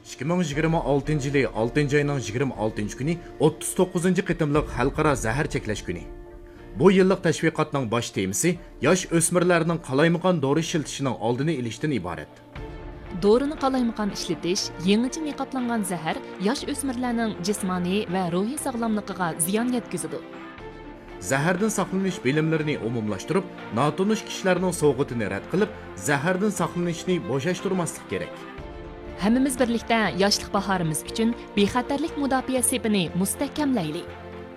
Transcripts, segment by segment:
2026 yılı 6. ayının 26. günü 39. qitimliq Xalqaro zahar cheklash kuni. Bu yillik tashviqotning bosh temasi yosh o'smirlarning qalaymaqon dori ishlatishning oldini olishdan iborat. Dorini qalaymaqon ishlatish, yangicha niqoblangan zahar yosh o'smirlarning jismoniy va ruhiy sog'lomligiga ziyon yetkazadi. Zahardan saqlanish bilimlarini umumlashtirib, notanish kishilarning so'g'itini rad qilib, zahardan saqlanishni bo'shashtirmaslik kerak. Hammamiz birlikda yoshlik bahorimiz uchun bexatarlik mudofaa sepini mustahkamlaylik.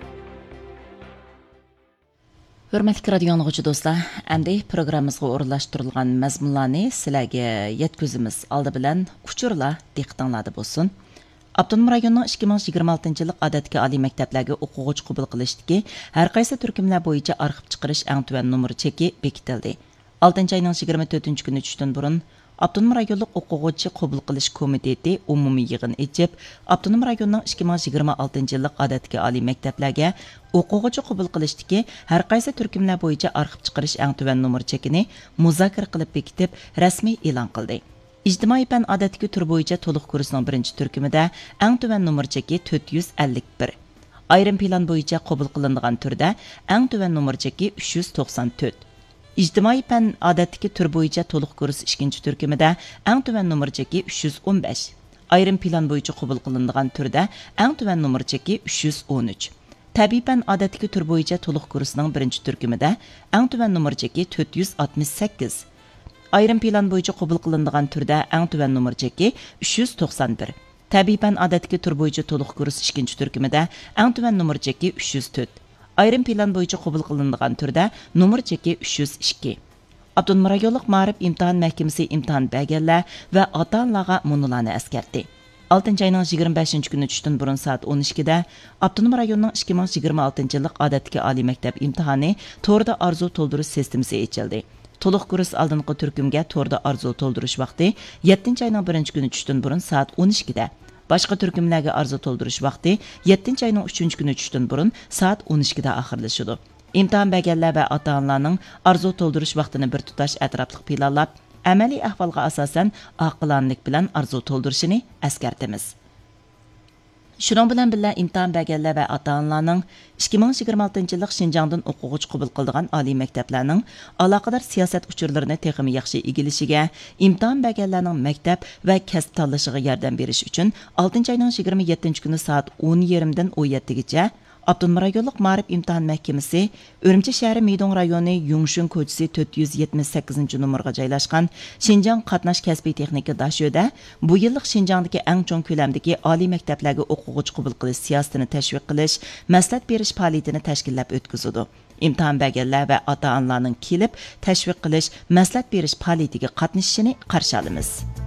Hurmatli radio anglag'uchi do'stlar, endi programmamizga o'rinlashtirilgan mazmunlarni sizlarga yetkazamiz. Oldi bilan uchurlar diqqatinglarda bo'lsin. Abdunum rayonining 2026-yillik odatga oliy maktablarga o'quvchi qabul qilishdagi har qaysi turkumlar bo'yicha arxiv chiqarish eng tuvan nomer cheki bekitildi. 6-oyning 24-kuni tushdan burun Abdunum rayonlik o'quvchi qabul qilish komiteti umumiy yig'in ochib, Abdunum rayonining 2026-yillik odatga oliy maktablarga o'quvchi qabul qilishdagi har qaysi turkumlar bo'yicha arxiv chiqarish eng tuvan nomer chekini muzokara qilib bekitib, rasmiy e'lon qildi. İctimai fan odatdagi tur bo'yicha to'liq kursining birinchi turkumida eng tuvan nomer cheki 451. Ayrim plan bo'yicha qabul qilinadigan turda eng tuvan nomer cheki 394. İctimai fan odatdagi tur bo'yicha to'liq kurs ikkinchi turkumida eng tuvan nomer cheki 315. Ayrim plan bo'yicha qabul qilinadigan turda eng tuvan nomer cheki 313. Tabiiy fan odatdagi tur bo'yicha to'liq kursining birinchi turkumida eng tuvan nomer cheki 468. Ayrim plan bo'yicha qabul qilinadigan turda eng tuvan nomer cheki 391. Tabiiy fan odatdagi tur bo'yicha to'liq kurs ikkinchi turkumida eng tuvan nomer cheki 304. Ayrim plan bo'yicha qabul qilinadigan turda nomer cheki 302. Abdunum rayonlik ma'rif imtihon mahkamasi imtihon berganlar va ota-onalarga munolarni eskartdi. 6-oyning 25-kuni tushdan burun soat 12 da Abdunum rayonining 2026-yillik odatga oliy maktab imtihoni to'rda arzu to'ldirish sistemasi ochildi. To'liq kurs oldingi turkumga to'rda arzu to'ldirish vaqti 7-oyning 1-kuni tushdan burun soat 12 da. Boshqa turkumlarga arzu to'ldirish vaqti 7-oyning 3-kuni tushdan burun soat 12 da oxirlashadi. Imtihon berganlar va ota-onalarning arzu to'ldirish vaqtini bir tutash atrofliq planlab, amaliy ahvolga asosan oqilanlik bilan arzu to'ldirishini eskartamiz. Şunun bilan birga imtihon berganlar va ota-onalarning 2026-yillik Şinjangdan o'quvchi qabul qiladigan oliy maktablarning aloqador siyosat uchurlarini texnik yaxshi egilishiga, imtihon berganlarning maktab va kasb tanlashiga yordam berish uchun 6-oyning 27-kuni soat 10:30 dan 17gacha Abdunum rayonlik ma'rif imtihon mahkamasi Urumchi shahri Meydon rayoni Yungshun ko'chasi 478-nomerga joylashgan Şinjang qatnash kasbiy texnika dashoda bu yillik Şinjangdagi eng cho'ng ko'lamdagi oliy maktablarga o'quvchi qabul qilish siyosatini tashviq qilish, maslahat berish faoliyatini tashkillab o'tkazadi. İmtihon berganlar va ota-onalarning kelib tashviq qilish, maslahat berish faoliyatiga qatnashishini qarshi olamiz.